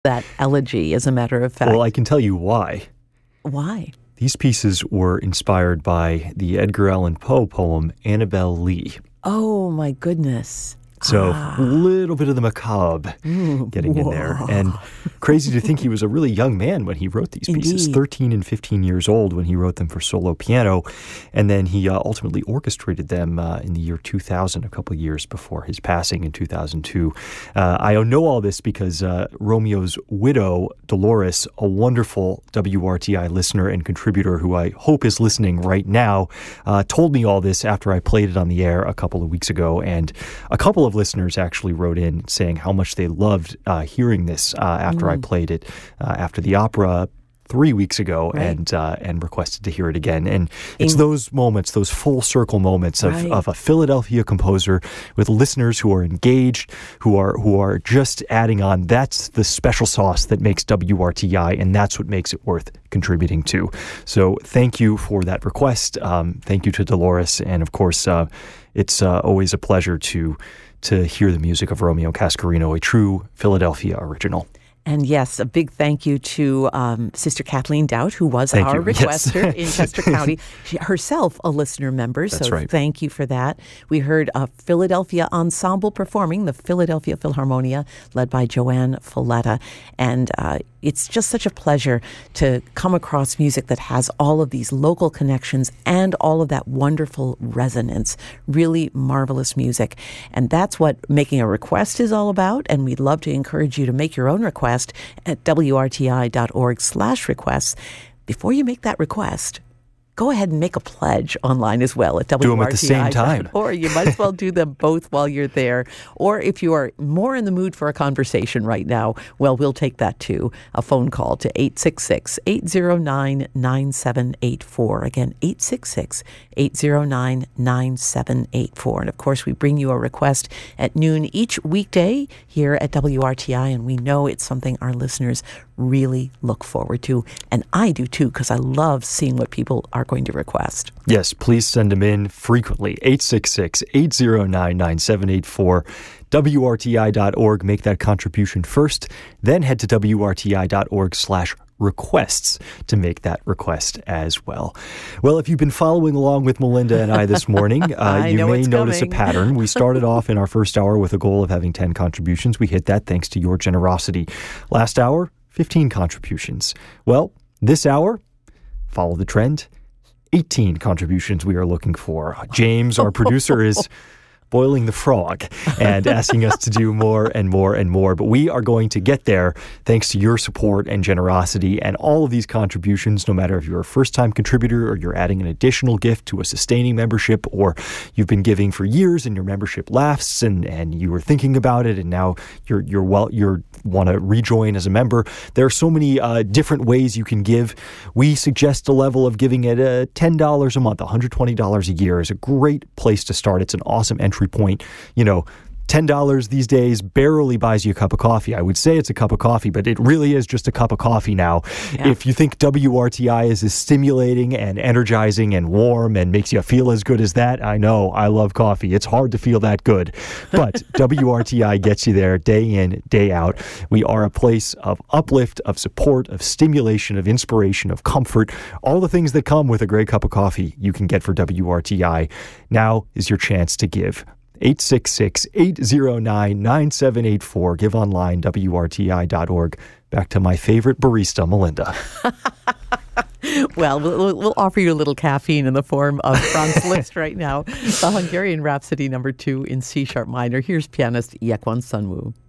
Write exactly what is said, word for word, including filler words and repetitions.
that elegy, as a matter of fact. Well, I can tell you why. Why? These pieces were inspired by the Edgar Allan Poe poem Annabel Lee. Oh, my goodness. So a ah. little bit of the macabre Ooh, getting whoa. in there. And crazy to think he was a really young man when he wrote these pieces, Indeed. thirteen and fifteen years old when he wrote them for solo piano. And then he uh, ultimately orchestrated them uh, in the year two thousand, a couple of years before his passing in two thousand two. Uh, I know all this because uh, Romeo's widow, Dolores, a wonderful W R T I listener and contributor who I hope is listening right now, uh, told me all this after I played it on the air a couple of weeks ago. And a couple of listeners actually wrote in saying how much they loved uh, hearing this uh, after mm. I played it uh, after the opera three weeks ago, right. and uh, and requested to hear it again. And it's In- those moments, those full circle moments of, right. of a Philadelphia composer with listeners who are engaged, who are who are just adding on. That's the special sauce that makes W R T I, and that's what makes it worth contributing to. So thank you for that request. Um, thank you to Dolores, and of course, uh, it's uh, always a pleasure to to hear the music of Romeo Cascarino, a true Philadelphia original. And yes, a big thank you to um, Sister Kathleen Doubt, who was thank our you. requester Yes. in Chester County. She, herself a listener member, That's so right. thank you for that. We heard a Philadelphia ensemble performing, the Philadelphia Philharmonia, led by Joanne Folletta. And uh, it's just such a pleasure to come across music that has all of these local connections and all of that wonderful resonance. Really marvelous music. And that's what making a request is all about. And we'd love to encourage you to make your own request at W R T I dot org slash requests. Before you make that request, go ahead and make a pledge online as well at W R T I. Do them at the same time. Or you might as well do them both while you're there. Or if you are more in the mood for a conversation right now, well, we'll take that too. A phone call to eight six six, eight zero nine, nine seven eight four. Again, eight six six, eight zero nine, nine seven eight four. And of course, we bring you a request at noon each weekday here at W R T I, and we know it's something our listeners really look forward to. And I do too, because I love seeing what people are going to request. Yes, please send them in frequently. eight six six, eight zero nine, nine seven eight four. W R T I dot org. Make that contribution first. Then head to W R T I dot org slash requests to make that request as well. Well, if you've been following along with Melinda and I this morning, uh, you may notice coming. a pattern. We started off in our first hour with a goal of having ten contributions. We hit that thanks to your generosity. Last hour, fifteen contributions. Well, this hour, follow the trend. eighteen contributions we are looking for. James, our producer, is boiling the frog and asking us to do more and more and more. But we are going to get there thanks to your support and generosity and all of these contributions, no matter if you're a first-time contributor or you're adding an additional gift to a sustaining membership, or you've been giving for years and your membership lapsed and, and you were thinking about it and now you're you're well you're want to rejoin as a member. There are so many uh, different ways you can give. We suggest a level of giving at uh, ten dollars a month, one hundred twenty dollars a year is a great place to start. It's an awesome entry point. You know, ten dollars these days barely buys you a cup of coffee. I would say it's a cup of coffee, but it really is just a cup of coffee now. Yeah. If you think W R T I is as stimulating and energizing and warm and makes you feel as good as that, I know, I love coffee. It's hard to feel that good. But W R T I gets you there day in, day out. We are a place of uplift, of support, of stimulation, of inspiration, of comfort. All the things that come with a great cup of coffee you can get for W R T I. Now is your chance to give. eight six six, eight zero nine, nine seven eight four. Give online, W R T I dot org. Back to my favorite barista, Melinda. Well, well, we'll offer you a little caffeine in the form of Franz Liszt right now. The Hungarian Rhapsody number two in C-sharp minor. Here's pianist Yekwon Sunwoo.